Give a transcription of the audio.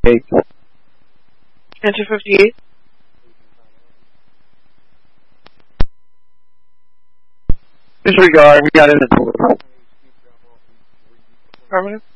58. Enter 58. Disregard, we got in the door. Affirmative.